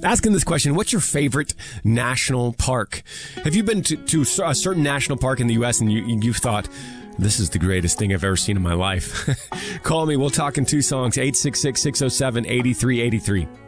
Asking this question, what's your favorite national park? Have you been to a certain national park in the U.S. and you've thought, this is the greatest thing I've ever seen in my life? Call me. We'll talk in 2 songs, 866-607-8383.